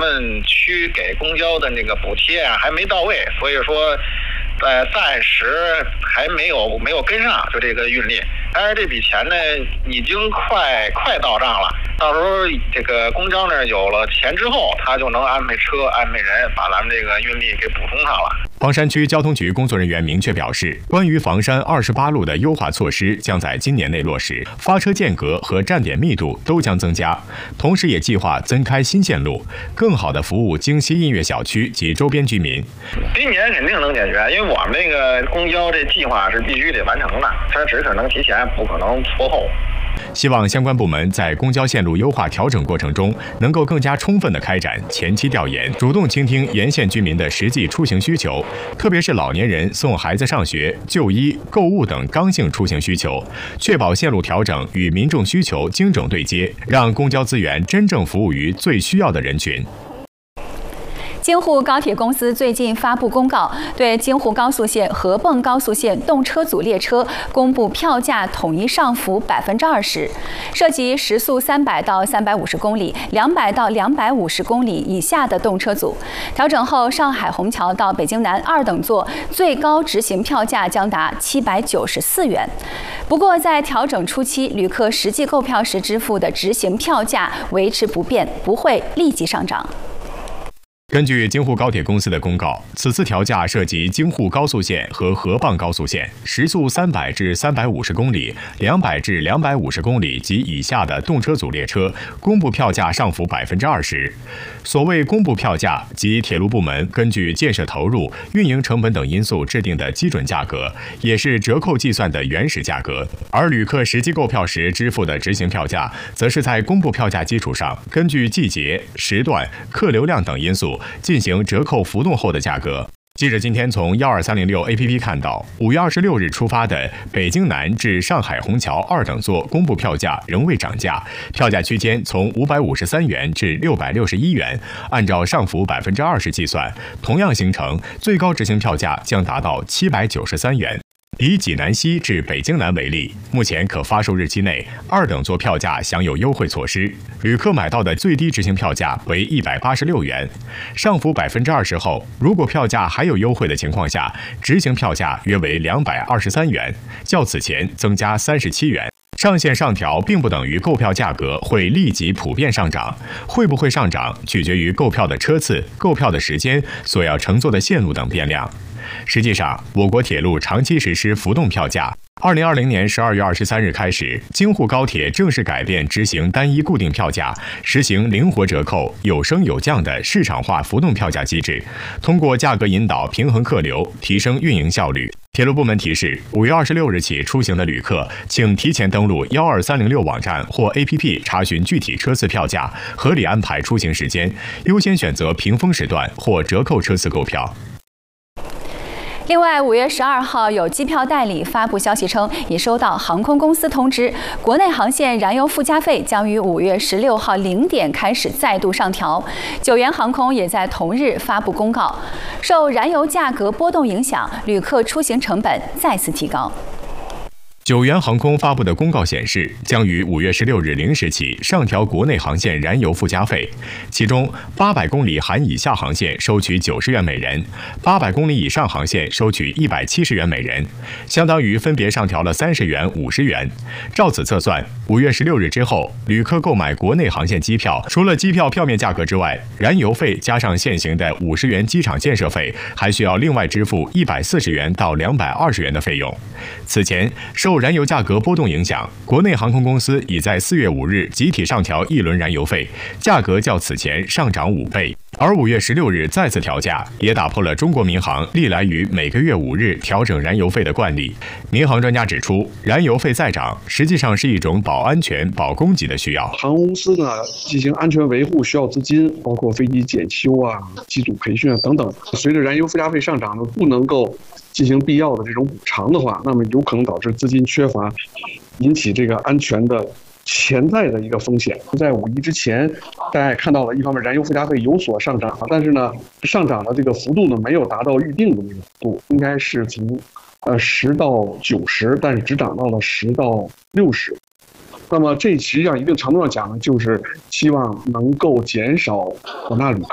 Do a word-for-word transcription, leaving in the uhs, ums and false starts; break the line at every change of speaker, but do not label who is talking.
们区给公交的那个补贴啊还没到位，所以说，呃，暂时还没有没有跟上，就这个运力。但是这笔钱呢，已经快快到账了。到时候这个公交呢有了钱之后，他就能安排车、安排人，把咱们这个运力给补充上了。
房山区交通局工作人员明确表示，关于房山二十八路的优化措施将在今年内落实，发车间隔和站点密度都将增加，同时也计划增开新线路，更好地服务京西音乐小区及周边居民。
今年肯定能解决，因为我们这个公交这计划是必须得完成的，它只可能提前，不可能拖后。
希望相关部门在公交线路优化调整过程中，能够更加充分地开展前期调研，主动倾听沿线居民的实际出行需求，特别是老年人送孩子上学、就医、购物等刚性出行需求，确保线路调整与民众需求精准对接，让公交资源真正服务于最需要的人群。
京沪高铁公司最近发布公告，对京沪高速线、合泵高速线动车组列车公布票价统一上浮百分之二十，涉及时速三百到三百五十公里、两百到两百五十公里以下的动车组。调整后，上海虹桥到北京南二等座最高执行票价将达七百九十四元。不过，在调整初期，旅客实际购票时支付的执行票价维持不变，不会立即上涨。
根据京沪高铁公司的公告，此次调价涉及京沪高速线和合泵高速线时速三百至三百五十公里、两百至两百五十公里及以下的动车组列车，公布票价上浮百分之二十。所谓公布票价，即铁路部门根据建设投入、运营成本等因素制定的基准价格，也是折扣计算的原始价格。而旅客实际购票时支付的执行票价，则是在公布票价基础上，根据季节、时段、客流量等因素进行折扣浮动后的价格。记者今天从幺二三零六 A P P 看到，五月二十六日出发的北京南至上海虹桥二等座公布票价仍未涨价，票价区间从五百五十三元至六百六十一元，按照上浮百分之二十计算，同样行程最高执行票价将达到七百九十三元。以济南西至北京南为例，目前可发售日期内，二等座票价享有优惠措施，旅客买到的最低执行票价为一百八十六元，上浮百分之二十后，如果票价还有优惠的情况下，执行票价约为两百二十三元，较此前增加三十七元。上限上调并不等于购票价格会立即普遍上涨，会不会上涨取决于购票的车次、购票的时间、所要乘坐的线路等变量。实际上，我国铁路长期实施浮动票价。二零二零年十二月二十三日开始，京沪高铁正式改变执行单一固定票价，实行灵活折扣、有升有降的市场化浮动票价机制，通过价格引导平衡客流，提升运营效率。铁路部门提示，五月二十六日起出行的旅客，请提前登录幺二三零六网站或 A P P 查询具体车次票价，合理安排出行时间，优先选择平峰时段或折扣车次购票。
另外，五月十二号，有机票代理发布消息称，已收到航空公司通知，国内航线燃油附加费将于五月十六号零点开始再度上调。九元航空也在同日发布公告，受燃油价格波动影响，旅客出行成本再次提高。
九元航空发布的公告显示，将于五月十六日零时起上调国内航线燃油附加费，其中八百公里含以下航线收取九十元每人，八百公里以上航线收取一百七十元每人，相当于分别上调了三十元、五十元。照此测算，五月十六日之后，旅客购买国内航线机票，除了机票票面价格之外，燃油费加上现行的五十元机场建设费，还需要另外支付一百四十元到两百二十元的费用。此前，受受燃油价格波动影响，国内航空公司已在四月五日集体上调一轮燃油费，价格较此前上涨五倍。而五月十六日再次调价，也打破了中国民航历来于每个月五日调整燃油费的惯例。民航专家指出，燃油费再涨，实际上是一种保安全、保供给的需要。
航空公司呢进行安全维护需要资金，包括飞机检修啊、机组培训啊等等。随着燃油附加费上涨呢，不能够进行必要的这种补偿的话，那么有可能导致资金缺乏，引起这个安全的潜在的一个风险。在五一之前，大家也看到了，一方面燃油附加费有所上涨，但是呢，上涨的这个幅度呢没有达到预定的那个幅度，应该是从呃十到九十，但是只涨到了十到六十。那么这实际上一定程度上讲呢，就是希望能够减少广大旅客